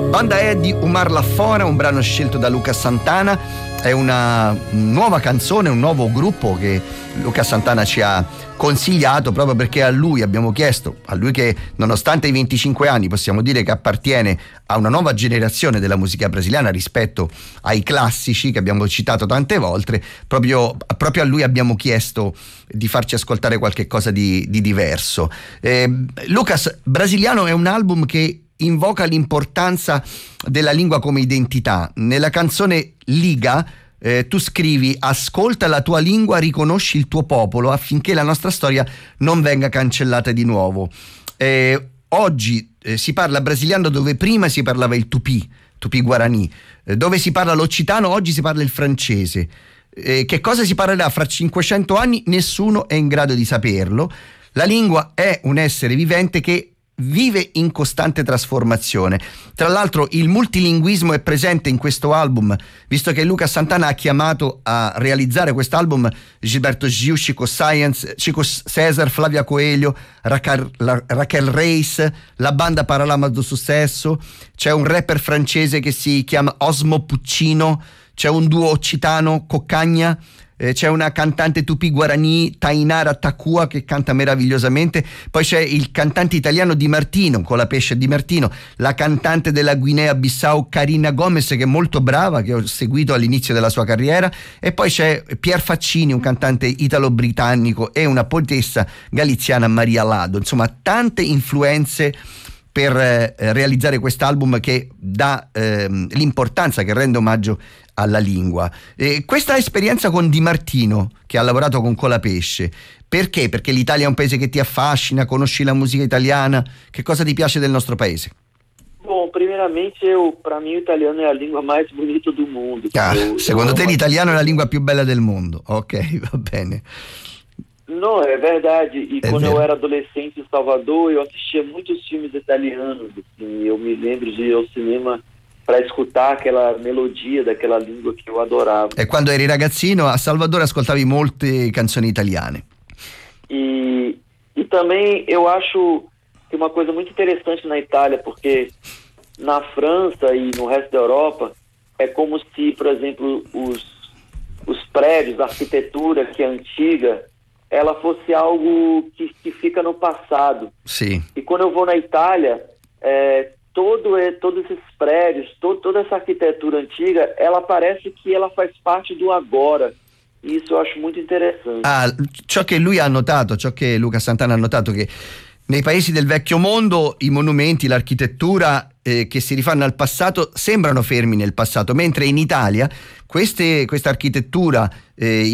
Banda è di Umar Lafora, un brano scelto da Luca Santana. È una nuova canzone, un nuovo gruppo che Luca Santana ci ha consigliato proprio perché a lui abbiamo chiesto, a lui che nonostante i 25 anni possiamo dire che appartiene a una nuova generazione della musica brasiliana rispetto ai classici che abbiamo citato tante volte, proprio a lui abbiamo chiesto di farci ascoltare qualche cosa di diverso. Lucas, Brasiliano è un album che invoca l'importanza della lingua come identità. Nella canzone Liga tu scrivi: ascolta la tua lingua, riconosci il tuo popolo affinché la nostra storia non venga cancellata di nuovo. Oggi si parla brasiliano dove prima si parlava il Tupi Guarani, dove si parla l'occitano oggi si parla il francese. Che cosa si parlerà fra 500 anni? Nessuno è in grado di saperlo. La lingua è un essere vivente che vive in costante trasformazione. Tra l'altro il multilinguismo è presente in questo album, visto che Luca Santana ha chiamato a realizzare quest'album Gilberto Gil, Chico César, Flavia Coelho, Raquel Reis, la banda Paralamas do Sucesso, c'è un rapper francese che si chiama Osmo Puccino, c'è un duo occitano, Coccagna, c'è una cantante Tupi Guarani, Tainara Takua, che canta meravigliosamente, poi c'è il cantante italiano Di Martino, con la pesce Di Martino, la cantante della Guinea Bissau Karina Gomez, che è molto brava, che ho seguito all'inizio della sua carriera, e poi c'è Pier Faccini, un cantante italo-britannico, e una poetessa galiziana, Maria Lado. Insomma, tante influenze per realizzare quest'album che dà l'importanza, che rende omaggio alla lingua. Questa esperienza con Di Martino, che ha lavorato con Colapesce, perché? Perché l'Italia è un paese che ti affascina, conosci la musica italiana, che cosa ti piace del nostro paese? Bom, primeiramente, para mim o italiano è la lingua mais bonita do mundo. Secondo te l'italiano è la lingua più bella del mondo? Ok, va bene. No, é verdade. E quando vero. eu era adolescente em Salvador, eu assistia muitos filmes italianos. Assim, eu me lembro de ir ao cinema para escutar aquela melodia daquela língua que eu adorava. E quando eri ragazzino a Salvador ascoltavi molte canzoni italiane. E também eu acho que uma coisa muito interessante na Itália, porque na França e no resto da Europa é como se, por exemplo, os prédios, a arquitetura que é antiga, ela fosse algo que fica no passado. Sì. E quando eu vou na Itália, todos esses prédios, toda essa arquitetura antiga, ela parece que ela faz parte do agora. E isso eu acho muito interessante. Ciò che lui ha notato, ciò che Luca Santana ha notato, che nei paesi del vecchio mondo i monumenti, l'architettura che si rifanno al passato sembrano fermi nel passato, mentre in Italia questa architettura